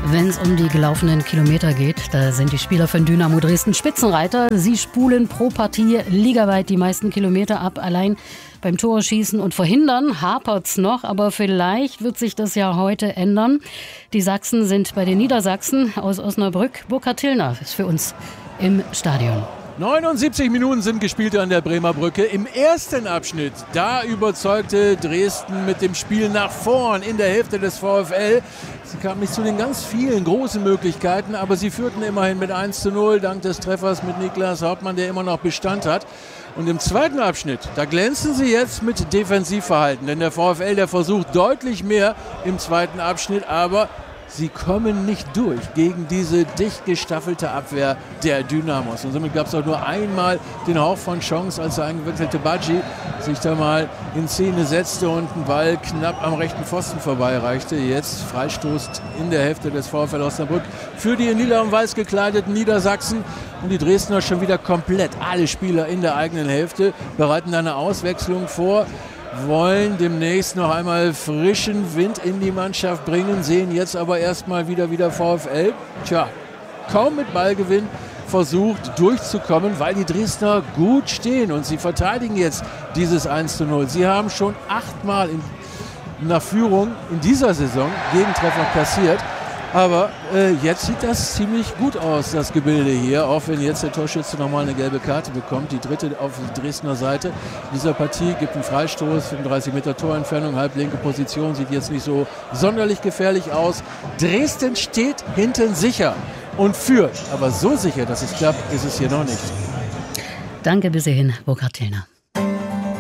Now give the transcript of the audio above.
Wenn es um die gelaufenen Kilometer geht, da sind die Spieler von Dynamo Dresden Spitzenreiter. Sie spulen pro Partie ligaweit die meisten Kilometer ab. Allein beim Torschießen und Verhindern hapert's noch, aber vielleicht wird sich das ja heute ändern. Die Sachsen sind bei den Niedersachsen aus Osnabrück. Burkhard Tillner ist für uns im Stadion. 79 Minuten sind gespielt an der Bremer Brücke. Im ersten Abschnitt, da überzeugte Dresden mit dem Spiel nach vorn in der Hälfte des VfL. Sie kamen nicht zu den ganz vielen großen Möglichkeiten, aber sie führten immerhin mit 1:0 dank des Treffers mit Niklas Hauptmann, der immer noch Bestand hat. Und im zweiten Abschnitt, da glänzen sie jetzt mit Defensivverhalten, denn der VfL, der versucht deutlich mehr im zweiten Abschnitt, aber sie kommen nicht durch gegen diese dicht gestaffelte Abwehr der Dynamos. Und somit gab es auch nur einmal den Hauch von Chance, als der eingewechselte Badji sich da mal in Szene setzte und einen Ball knapp am rechten Pfosten vorbeireichte. Jetzt Freistoß in der Hälfte des VfL Osnabrück für die in lila und weiß gekleideten Niedersachsen. Und die Dresdner schon wieder komplett alle Spieler in der eigenen Hälfte, bereiten eine Auswechslung vor, wollen demnächst noch einmal frischen Wind in die Mannschaft bringen, sehen jetzt aber erstmal wieder VfL. Tja, kaum mit Ballgewinn versucht durchzukommen, weil die Dresdner gut stehen und sie verteidigen jetzt dieses 1:0. Sie haben schon 8-mal nach Führung in dieser Saison Gegentreffer kassiert. Aber jetzt sieht das ziemlich gut aus, das Gebilde hier, auch wenn jetzt der Torschütze nochmal eine gelbe Karte bekommt. Die dritte auf der Dresdner Seite dieser Partie gibt einen Freistoß, 35 Meter Torentfernung, halblinke Position, sieht jetzt nicht so sonderlich gefährlich aus. Dresden steht hinten sicher und führt, aber so sicher, dass es klappt, ist es hier noch nicht. Danke bis hierhin, Burkhard Tillner.